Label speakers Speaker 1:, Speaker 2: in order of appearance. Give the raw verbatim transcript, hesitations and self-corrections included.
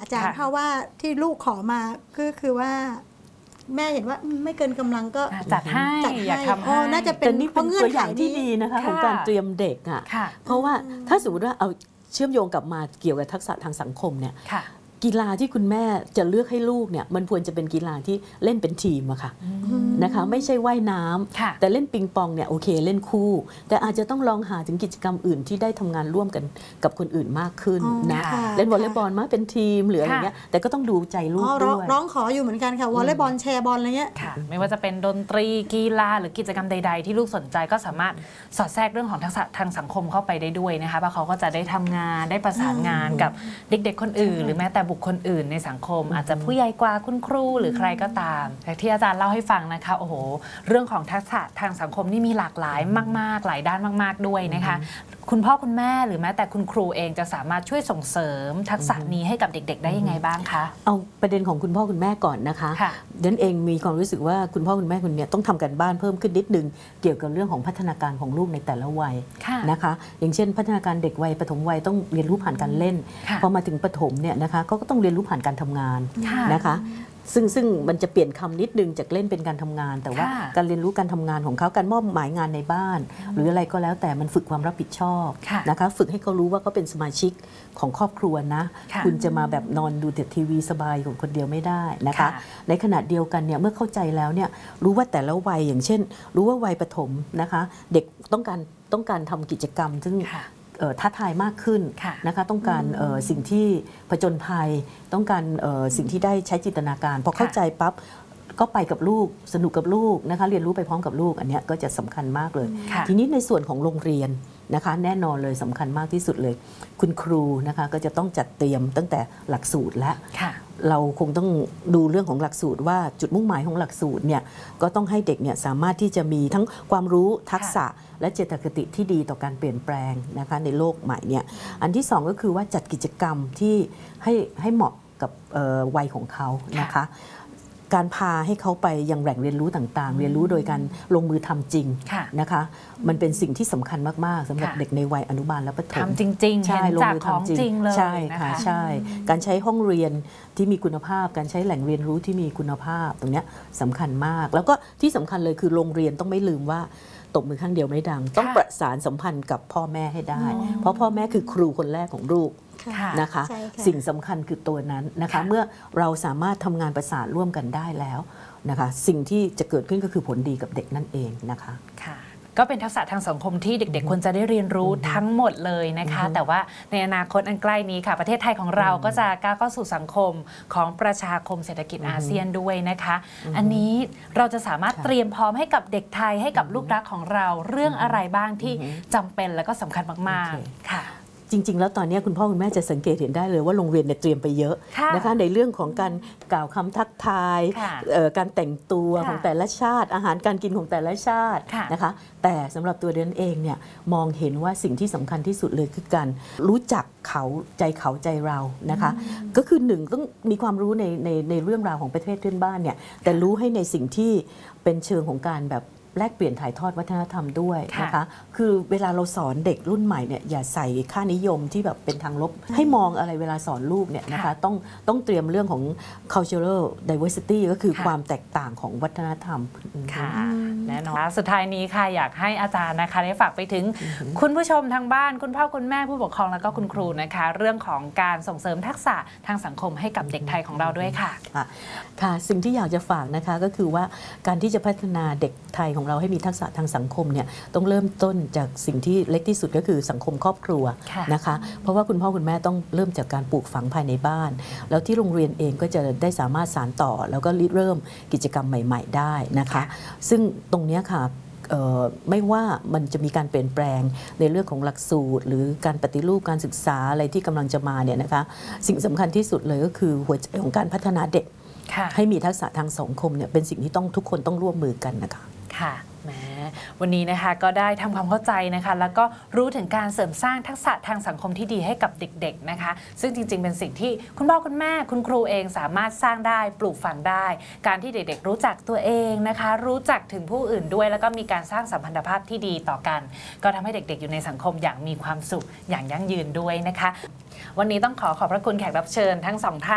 Speaker 1: จารย์เพราะว่าที่ลูกขอมาก็คือว่าแม่เห็นว่าไม่เกินกำลังก็
Speaker 2: จัดให้อยากทำให้
Speaker 1: น่าจะเป็น
Speaker 3: นี่เป็นตัวอย่างที่ดีนะคะของการเตรียมเด็กอ่ะเพราะว่าถ้าสมมติว่าเอาเชื่อมโยงกลับมาเกี่ยวกับทักษะทางสังคมเนี่ยกีฬาที่คุณแม่จะเลือกให้ลูกเนี่ยมันควรจะเป็นกีฬาที่เล่นเป็นทีมอะค่ะนะคะไม่ใช่ว่ายน้ำแต่เล่นปิงปองเนี่ยโอเคเล่นคู่แต่อาจจะต้องลองหาถึงกิจกรรมอื่นที่ได้ทำงานร่วมกันกับคนอื่นมากขึ้นนะเล่นวอลเลย์บอลมาเป็นทีมหรืออะไรเงี้ยแต่ก็ต้องดูใจลูกด้วย
Speaker 1: ร้องขออยู่เหมือนกันค่ะวอลเลย์บอลแชร์บอลอะไรเงี้ย
Speaker 2: ไม่ว่าจะเป็นดนตรีกีฬาหรือกิจกรรมใดๆที่ลูกสนใจก็สามารถสอดแทรกเรื่องของทักษะทางสังคมเข้าไปได้ด้วยนะคะเพราะเขาก็จะได้ทำงานได้ประสานงานกับเด็กๆคนอื่นหรือแม้แต่บุคคลอื่นในสังคมอาจจะผู้ใหญ่กว่าคุณครูหรือใครก็ตามแต่ที่อาจารย์เล่าให้ฟังนะคะโอ้โหเรื่องของทักษะทางสังคมนี่มีหลากหลายมากๆหลายด้านมากๆด้วยนะคะคุณพ่อคุณแม่หรือแม้แต่คุณครูเองจะสามารถช่วยส่งเสริมทักษะนี้ให้กับเด็กๆได้ยังไงบ้างคะ
Speaker 3: เอาประเด็นของคุณพ่อคุณแม่ก่อนนะคะเดนเองมีความรู้สึกว่าคุณพ่อคุณแม่คุณเนี่ยต้องทำกันบ้านเพิ่มขึ้นนิดนึงเกี่ยวกับเรื่องของพัฒนาการของลูกในแต่ละวัยนะคะอย่างเช่นพัฒนาการเด็กวัยปฐมวัยต้องเรียนรู้ผ่านการเล่นพอมาถึงประถมเนี่ยนะคะก็ต้องเรียนรู้ผ่านการทำงานนะคะซึ่งซึ่งมันจะเปลี่ยนคำนิดนึงจากเล่นเป็นการทำงานแต่ว่าการเรียนรู้การทำงานของเขาการมอบหมายงานในบ้านหรืออะไรก็แล้วแต่มันฝึกความรับผิดชอบนะคะฝึกให้เขารู้ว่าเขาเป็นสมาชิกของครอบครัวนะคุณจะมาแบบนอนดูแต่ทีวีสบายของคนเดียวไม่ได้นะคะในขณะเดียวกันเนี่ยเมื่อเข้าใจแล้วเนี่ยรู้ว่าแต่ละวัยอย่างเช่นรู้ว่าวัยประถมนะคะเด็กต้องการต้องการทำกิจกรรมซึ่งท้าทายมากขึ้นนะคะต้องการสิ่งที่ผจญภัยต้องการสิ่งที่ได้ใช้จินตนาการพอเข้าใจปั๊บก็ไปกับลูกสนุกกับลูกนะคะเรียนรู้ไปพร้อมกับลูกอันนี้ก็จะสำคัญมากเลยทีนี้ในส่วนของโรงเรียนนะคะแน่นอนเลยสำคัญมากที่สุดเลยคุณครูนะคะก็จะต้องจัดเตรียมตั้งแต่หลักสูตรและเราคงต้องดูเรื่องของหลักสูตรว่าจุดมุ่งหมายของหลักสูตรเนี่ยก็ต้องให้เด็กเนี่ยสามารถที่จะมีทั้งความรู้ทักษะและเจตคติที่ดีต่อการเปลี่ยนแปลงนะคะในโลกใหม่เนี่ยอันที่สองก็คือว่าจัดกิจกรรมที่ให้ให้เหมาะกับวัยของเขานะคะการพาให้เขาไปยังแหล่งเรียนรู้ต่างๆเรียนรู้โดยการลงมือทำจริงนะคะมันเป็นสิ่งที่สำคัญมากๆสำหรับเด็กในวัยอนุบาลและประถม
Speaker 2: ทำจริงๆ
Speaker 3: ใช่
Speaker 2: ลงมือทำจริงเลย
Speaker 3: ใช่ค่ะใช่การใช้ห้องเรียนที่มีคุณภาพการใช้แหล่งเรียนรู้ที่มีคุณภาพตรงนี้สำคัญมากแล้วก็ที่สำคัญเลยคือโรงเรียนต้องไม่ลืมว่าตบมือข้างเดียวไม่ดังต้องประสานสัมพันธ์กับพ่อแม่ให้ได้เพราะพ่อแม่คือครูคนแรกของลูกนะคะสิ่งสำคัญคือตัวนั้นนะคะเมื่อเราสามารถทำงานประสานร่วมกันได้แล้วนะคะสิ่งที่จะเกิดขึ้นก็คือผลดีกับเด็กนั่นเองนะคะ
Speaker 2: ค่ะก็เป็นทักษะทางสังคมที่เด็กๆควรจะได้เรียนรู้ทั้งหมดเลยนะคะแต่ว่าในอนาคตอันใกล้นี้ค่ะประเทศไทยของเราก็จะก้าวเข้าสู่สังคมของประชาคมเศรษฐกิจอาเซียนด้วยนะคะอันนี้เราจะสามารถเตรียมพร้อมให้กับเด็กไทยให้กับลูกรักของเราเรื่องอะไรบ้างที่จำเป็นและก็สำคัญมากๆค่ะ
Speaker 3: จริงๆแล้วตอนนี้คุณพ่อคุณแม่จะสังเกตเห็นได้เลยว่าโรงเรียนเนี่ยเตรียมไปเยอะนะคะในเรื่องของการกล่าวคำทักทายการแต่งตัวของแต่ละชาติอาหารการกินของแต่ละชาตินะคะแต่สำหรับตัวเดนเองเนี่ยมองเห็นว่าสิ่งที่สำคัญที่สุดเลยคือการรู้จักเขาใจเขาใจเรานะคะก็คือหนึ่งต้องมีความรู้ในในในเรื่องราวของประเทศเพื่อนบ้านเนี่ยแต่รู้ให้ในสิ่งที่เป็นเชิงของการแบบแลกเปลี่ยนถ่ายทอดวัฒนธรรมด้วยนะคะคือเวลาเราสอนเด็กรุ่นใหม่เนี่ยอย่าใส่ค่านิยมที่แบบเป็นทางลบให้มองอะไรเวลาสอนลูกเนี่ยนะคะต้องต้องเตรียมเรื่องของ cultural diversity ก็คือความแตกต่างของวัฒนธรรม
Speaker 2: ค่ะแน่นอนสุดท้ายนี้ค่ะอยากให้อาจารย์นะคะได้ฝากไปถึงคุณผู้ชมทางบ้านคุณพ่อคุณแม่ผู้ปกครองแล้วก็คุณครูนะคะเรื่องของการส่งเสริมทักษะทางสังคมให้กับเด็กไทยของเราด้วยค่ะ
Speaker 3: ค่ะสิ่งที่อยากจะฝากนะคะก็คือว่าการที่จะพัฒนาเด็กไทยของเราให้มีทักษะทางสังคมเนี่ยต้องเริ่มต้นจากสิ่งที่เล็กที่สุดก็คือสังคมครอบครัวนะคะเพราะว่าคุณพ่อคุณแม่ต้องเริ่มจากการปลูกฝังภายในบ้านแล้วที่โรงเรียนเองก็จะได้สามารถสานต่อแล้วก็เริ่มกิจกรรมใหม่ๆได้นะคะซึ่งตรงนี้ค่ะไม่ว่ามันจะมีการเปลี่ยนแปลงในเรื่องของหลักสูตรหรือการปฏิรูปการศึกษาอะไรที่กำลังจะมาเนี่ยนะคะสิ่งสำคัญที่สุดเลยก็คือหัวใจของการพัฒนาเด็กให้มีทักษะทางสังคมเนี่ยเป็นสิ่งที่ต้องทุกคนต้องร่วมมือกันนะคะ
Speaker 2: ค่ะแหมวันนี้นะคะก็ได้ทำความเข้าใจนะคะแล้วก็รู้ถึงการเสริมสร้างทักษะทางสังคมที่ดีให้กับเด็กๆนะคะซึ่งจริงๆเป็นสิ่งที่คุณพ่อคุณแม่คุณครูเองสามารถสร้างได้ปลูกฝังได้การที่เด็กๆรู้จักตัวเองนะคะรู้จักถึงผู้อื่นด้วยแล้วก็มีการสร้างสัมพันธภาพที่ดีต่อกันก็ทำให้เด็กๆอยู่ในสังคมอย่างมีความสุขอย่างยั่งยืนด้วยนะคะวันนี้ต้องขอขอบพระคุณแขกรับเชิญทั้งสองท่าน